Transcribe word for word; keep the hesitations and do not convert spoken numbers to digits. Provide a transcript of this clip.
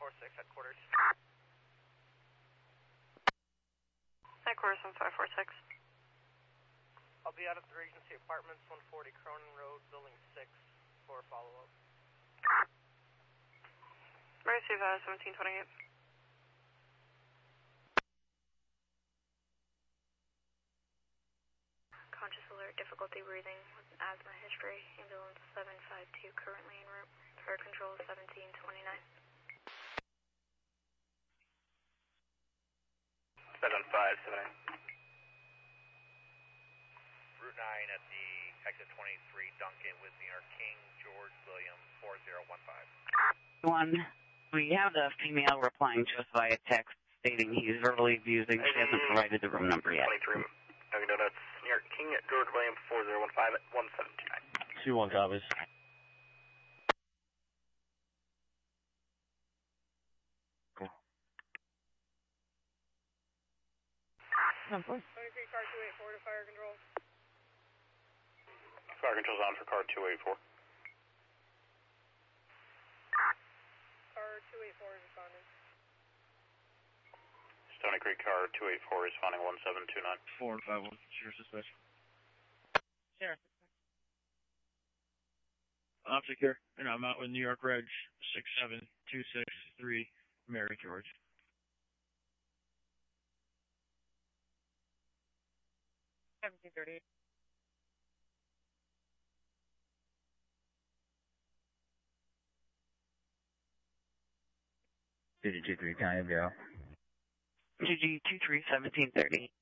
four six, headquarters. Headquarters one five four six. I'll be out at the Regency Apartments, one forty Cronin Road, Building six, for follow-up. Emergency advice seventeen twenty-eight. Conscious alert, difficulty breathing with asthma history. Ambulance seven five two currently en route. Fire control seventeen twenty-nine. seven five seven nine. Route nine at the exit twenty-three, Duncan with New York King, George William four zero one five. One, we have the female replying to us via text stating he's verbally abusing. She hasn't provided the room number yet. twenty-three, Dunkin' Donuts, New York King at George William four zero one five at one seven two nine. two one copies. Cool. twenty-three car two eight four to fire control. Fire control's on for car two eight four. Car two eight four is responding. Stony Creek car two eight four responding one seven two nine. four five one, Sheriff's Dispatch. Sheriff. Object here, and I'm out with New York Reg six seven two six three, Mary George. seventeen thirty-eight. G G two three, can I have you? G G two three seventeen thirty.